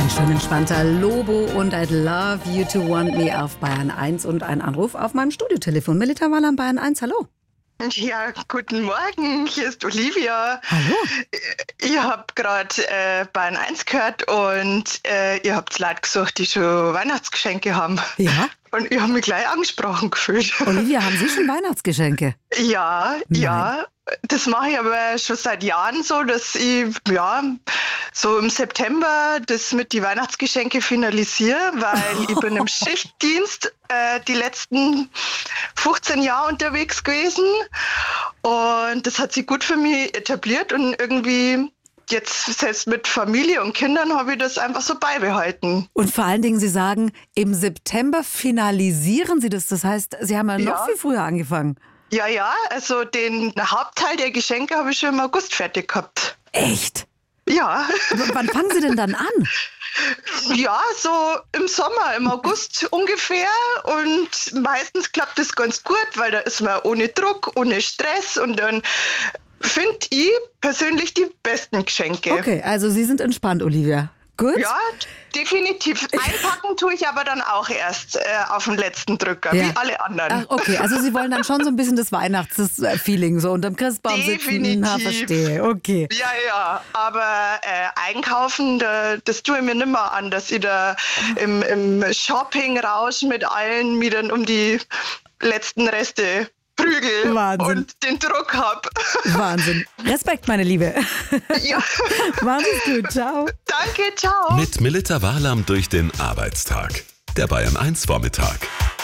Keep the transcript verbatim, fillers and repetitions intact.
Ganz schön entspannter Lobo und I'd Love You to Want Me auf Bayern eins und ein Anruf auf meinem Studiotelefon. Melita Waller an Bayern eins, hallo. Ja, guten Morgen, hier ist Olivia. Hallo. Ich habe gerade äh, Bayern eins gehört und äh, ihr habt Leute gesucht, die schon Weihnachtsgeschenke haben. Ja? Und ich habe mich gleich angesprochen gefühlt. Olivia, haben Sie schon Weihnachtsgeschenke? Ja, Nein. ja. Das mache ich aber schon seit Jahren so, dass ich ja so im September das mit die Weihnachtsgeschenke finalisiere, weil ich bin im Schichtdienst äh, die letzten fünfzehn Jahre unterwegs gewesen und das hat sich gut für mich etabliert und irgendwie jetzt selbst mit Familie und Kindern habe ich das einfach so beibehalten. Und vor allen Dingen, Sie sagen, im September finalisieren Sie das. Das heißt, Sie haben ja noch Ja. viel früher angefangen. Ja, ja, also den Hauptteil der Geschenke habe ich schon im August fertig gehabt. Echt? Ja. W- Wann fangen Sie denn dann an? Ja, so im Sommer, im August ungefähr. Und meistens klappt das ganz gut, weil da ist man ohne Druck, ohne Stress. Und dann finde ich persönlich die besten Geschenke. Okay, also Sie sind entspannt, Olivia. Gut? Ja, definitiv. Einpacken tue ich aber dann auch erst äh, auf den letzten Drücker, Ja. wie alle anderen. Ach, okay, also Sie wollen dann schon so ein bisschen das Weihnachtsfeeling so unterm Christbaum sitzen. Definitiv. Na, verstehe, okay. Ja, ja, aber äh, einkaufen, da, das tue ich mir nicht mehr an, dass ich da im, im Shopping-Rausch mit allen mir dann um die letzten Reste prügel Wahnsinn. und den Druck hab. Wahnsinn. Respekt, meine Liebe. Ja, Machen Sie es gut, ciao. danke, ciao. Mit Melita Walam durch den Arbeitstag. Der Bayern eins Vormittag.